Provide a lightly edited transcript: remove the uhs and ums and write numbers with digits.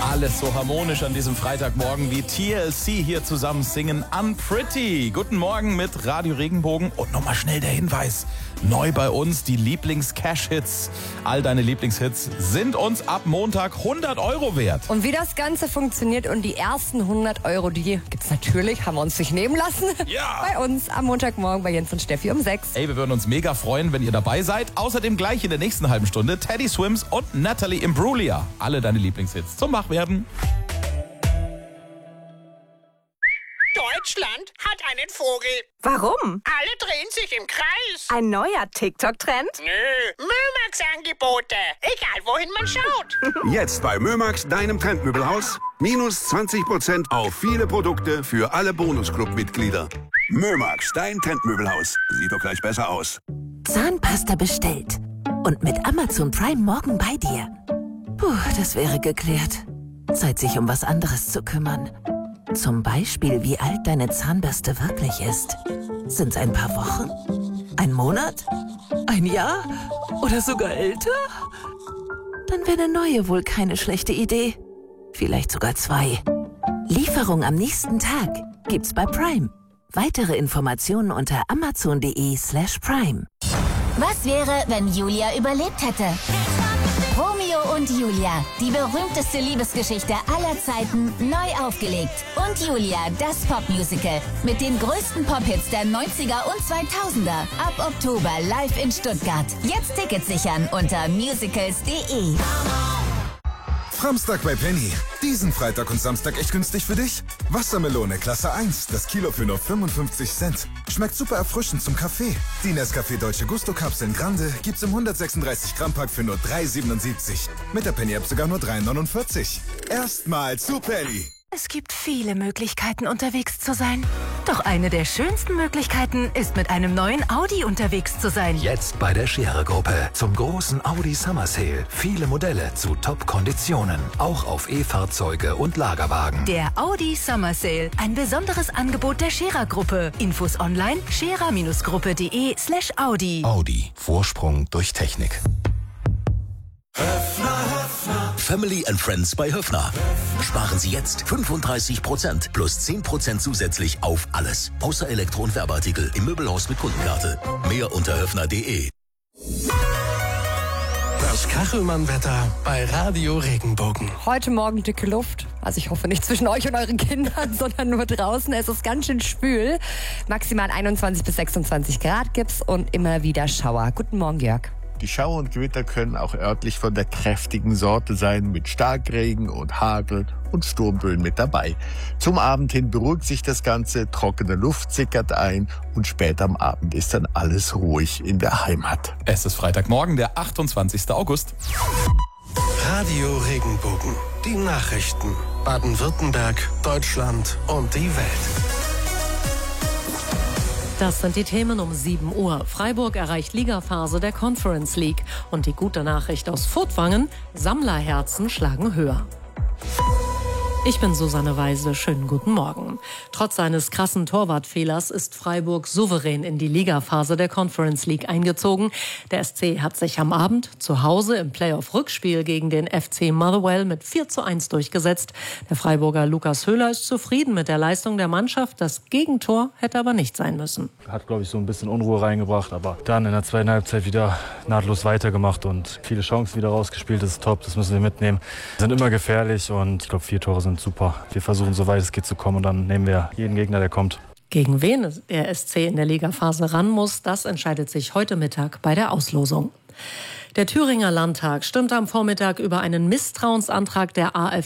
Alles so harmonisch an diesem Freitagmorgen, wie TLC hier zusammen singen Unpretty. Guten Morgen mit Radio Regenbogen und nochmal schnell der Hinweis. Neu bei uns die Lieblings-Cash-Hits. All deine Lieblingshits sind uns ab Montag 100 € wert. Und wie das Ganze funktioniert und die ersten 100 €, die gibt's natürlich, haben wir uns nicht nehmen lassen. Ja. Bei uns am Montagmorgen bei Jens und Steffi um 6. Ey, wir würden uns mega freuen, wenn ihr dabei seid. Außerdem gleich in der nächsten halben Stunde Teddy Swims und Natalie Imbruglia. Alle deine Lieblingshits zum Wachwerden. Deutschland hat einen Vogel. Warum? Alle drehen sich im Kreis. Ein neuer TikTok-Trend? Nö, Mömax-Angebote. Egal, wohin man schaut. Jetzt bei Mömax, deinem Trendmöbelhaus. Minus 20% auf viele Produkte für alle Bonusclub-Mitglieder. Mömax, dein Trendmöbelhaus. Sieht doch gleich besser aus. Zahnpasta bestellt. Und mit Amazon Prime morgen bei dir. Puh, das wäre geklärt. Zeit, sich um was anderes zu kümmern. Zum Beispiel, wie alt deine Zahnbürste wirklich ist. Sind's ein paar Wochen? Ein Monat? Ein Jahr? Oder sogar älter? Dann wäre eine neue wohl keine schlechte Idee. Vielleicht sogar 2. Lieferung am nächsten Tag gibt's bei Prime. Weitere Informationen unter amazon.de/prime. Was wäre, wenn Julia überlebt hätte? Romeo und Julia, die berühmteste Liebesgeschichte aller Zeiten, neu aufgelegt. Und Julia, das Popmusical. Mit den größten Pop-Hits der 90er und 2000er. Ab Oktober live in Stuttgart. Jetzt Tickets sichern unter musicals.de. Samstag bei Penny. Diesen Freitag und Samstag echt günstig für dich? Wassermelone Klasse 1, das Kilo für nur 55 Cent. Schmeckt super erfrischend zum Kaffee. Die Nescafé Dolce Gusto Kapseln Grande gibt's im 136 Gramm Pack für nur 3,77. Mit der Penny App sogar nur 3,49. Erstmal zu Penny. Es gibt viele Möglichkeiten, unterwegs zu sein. Doch eine der schönsten Möglichkeiten ist, mit einem neuen Audi unterwegs zu sein. Jetzt bei der Scherer-Gruppe zum großen Audi Summer Sale. Viele Modelle zu Top-Konditionen. Auch auf E-Fahrzeuge und Lagerwagen. Der Audi Summer Sale. Ein besonderes Angebot der Scherer-Gruppe. Infos online scherer-gruppe.de/Audi. Audi. Vorsprung durch Technik. Family and Friends bei Höffner. Sparen Sie jetzt 35% plus 10% zusätzlich auf alles. Außer Elektro- und Werbeartikel im Möbelhaus mit Kundenkarte. Mehr unter höffner.de. Das Kachelmann-Wetter bei Radio Regenbogen. Heute Morgen dicke Luft. Also ich hoffe nicht zwischen euch und euren Kindern, sondern nur draußen. Es ist ganz schön schwül. Maximal 21 bis 26 Grad gibt's und immer wieder Schauer. Guten Morgen, Jörg. Die Schauer und Gewitter können auch örtlich von der kräftigen Sorte sein, mit Starkregen und Hagel und Sturmböen mit dabei. Zum Abend hin beruhigt sich das Ganze, trockene Luft sickert ein und später am Abend ist dann alles ruhig in der Heimat. Es ist Freitagmorgen, der 28. August. Radio Regenbogen. Die Nachrichten. Baden-Württemberg, Deutschland und die Welt. Das sind die Themen um 7 Uhr. Freiburg erreicht Ligaphase der Conference League. Und die gute Nachricht aus Furtwangen: Sammlerherzen schlagen höher. Ich bin Susanne Weise. Schönen guten Morgen. Trotz seines krassen Torwartfehlers ist Freiburg souverän in die Ligaphase der Conference League eingezogen. Der SC hat sich am Abend zu Hause im Playoff-Rückspiel gegen den FC Motherwell mit 4:1 durchgesetzt. Der Freiburger Lukas Höhler ist zufrieden mit der Leistung der Mannschaft. Das Gegentor hätte aber nicht sein müssen. Hat, glaube ich, so ein bisschen Unruhe reingebracht, aber dann in der zweiten Halbzeit wieder nahtlos weitergemacht und viele Chancen wieder rausgespielt. Das ist top, das müssen wir mitnehmen. Wir sind immer gefährlich und ich glaube, 4 Tore sind super. Wir versuchen, so weit es geht, zu kommen und dann nehmen wir jeden Gegner, der kommt. Gegen wen der SC in der Ligaphase ran muss, das entscheidet sich heute Mittag bei der Auslosung. Der Thüringer Landtag stimmt am Vormittag über einen Misstrauensantrag der AfD